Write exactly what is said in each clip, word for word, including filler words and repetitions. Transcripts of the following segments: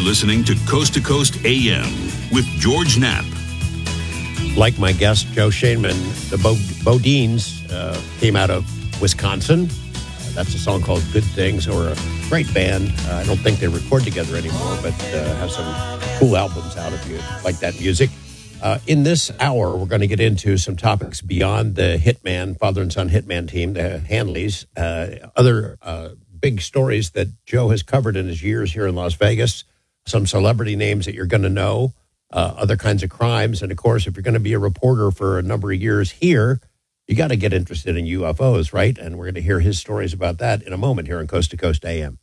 listening to Coast to Coast A M with George Knapp. Like my guest, Joe Shainman, the Bo- Bodines uh, came out of Wisconsin. Uh, that's a song called Good Things, or a great band. Uh, I don't think they record together anymore, but uh, have some cool albums out if you like that music. Uh, in this hour, we're going to get into some topics beyond the Hitman, father and son Hitman team, the Hanleys, uh, other uh, big stories that Joe has covered in his years here in Las Vegas, some celebrity names that you're going to know, uh, other kinds of crimes. And, of course, if you're going to be a reporter for a number of years here, you got to get interested in U F Os, right? And we're going to hear his stories about that in a moment here on Coast to Coast A M.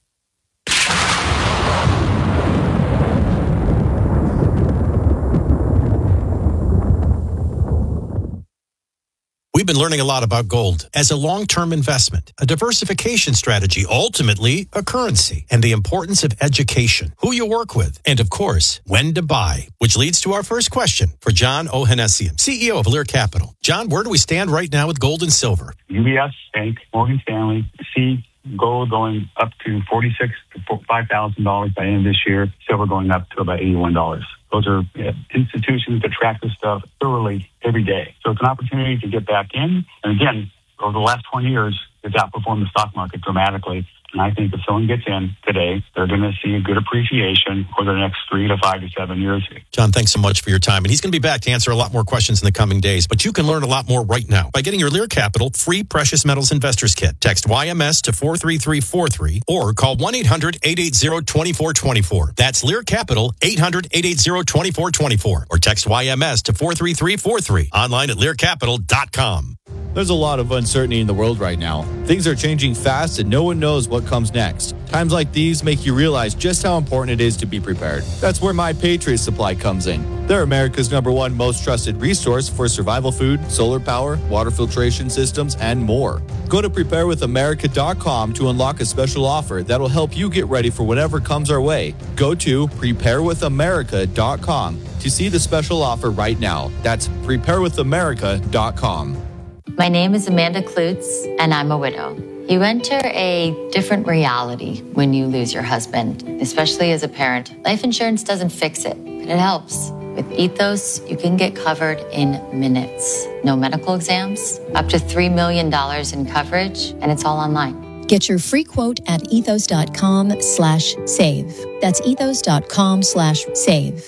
We've been learning a lot about gold as a long-term investment, a diversification strategy, ultimately a currency, and the importance of education, who you work with, and, of course, when to buy, which leads to our first question for John Ohanessian, C E O of Lear Capital. John, where do we stand right now with gold and silver? U B S Bank, Morgan Stanley, see gold going up to forty-six to five thousand dollars by the end of this year, silver going up to about eighty-one dollars. Those are institutions that track this stuff thoroughly every day. So it's an opportunity to get back in. And again, over the last twenty years, it's outperformed the stock market dramatically. And I think if someone gets in today, they're going to see a good appreciation for the next three to five to seven years. John, thanks so much for your time. And he's going to be back to answer a lot more questions in the coming days. But you can learn a lot more right now by getting your Lear Capital free Precious Metals Investors Kit. Text Y M S to four three three four three or call one eight hundred eight eight zero two four two four. That's Lear Capital, eight hundred eight eight zero two four two four. Or text Y M S to four three three four three. Online at lear capital dot com. There's a lot of uncertainty in the world right now. Things are changing fast and no one knows what comes next. Times like these make you realize just how important it is to be prepared. That's where My Patriot Supply comes in. They're America's number one most trusted resource for survival food, solar power, water filtration systems, and more. Go to prepare with america dot com to unlock a special offer that'll help you get ready for whatever comes our way. Go to prepare with america dot com to see the special offer right now. That's prepare with america dot com. My name is Amanda Klutz, and I'm a widow. You enter a different reality when you lose your husband, especially as a parent. Life insurance doesn't fix it, but it helps. With Ethos, you can get covered in minutes. No medical exams, up to three million dollars in coverage, and it's all online. Get your free quote at ethos.com slash save. That's ethos.com slash save.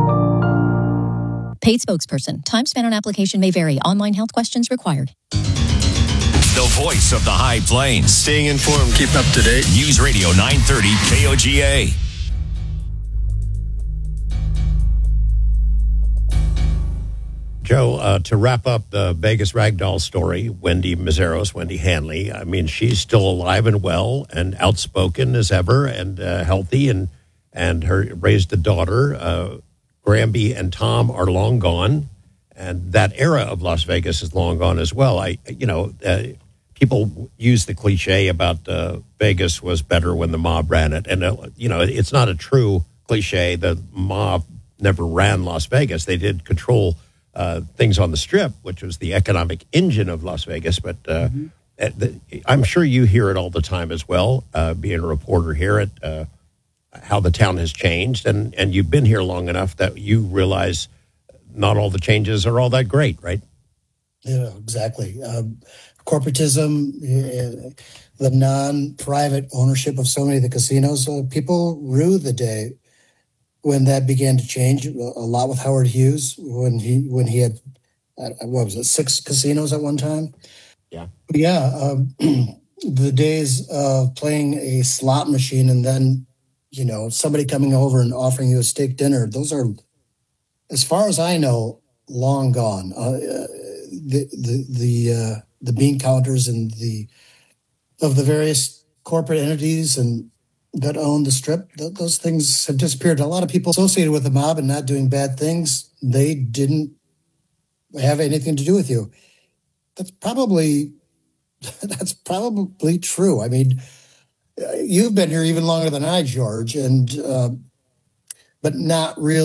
Paid spokesperson. Time spent on application may vary. Online health questions required. The voice of the High Plains. Staying informed. Keep up to date. News Radio nine thirty K O G A. Joe, uh, to wrap up the Vegas ragdoll story, Wendy Mazeros, Wendy Hanley, I mean, she's still alive and well and outspoken as ever and uh, healthy and, and her raised a daughter. Uh, Granby and Tom are long gone, and that era of Las Vegas is long gone as well. I, you know, uh, people use the cliche about uh, Vegas was better when the mob ran it, and uh, you know, it's not a true cliche. The mob never ran Las Vegas; they did control uh, things on the Strip, which was the economic engine of Las Vegas. But uh, mm-hmm. at the, I'm sure you hear it all the time as well, uh, being a reporter here at. Uh, how the town has changed, and, and you've been here long enough that you realize not all the changes are all that great, right? Yeah, exactly. Um, corporatism, uh, the non-private ownership of so many of the casinos, uh, people rue the day when that began to change. A lot with Howard Hughes, when he when he had, uh, what was it, six casinos at one time? Yeah. Yeah, um, the days of playing a slot machine and then you know, somebody coming over and offering you a steak dinner, those are, as far as I know, long gone. Uh, the the the uh, the bean counters and the of the various corporate entities and that own the Strip, th- those things have disappeared. A lot of people associated with the mob and not doing bad things, they didn't have anything to do with you. That's probably that's probably true. I mean. You've been here even longer than I, George, and uh, but not really.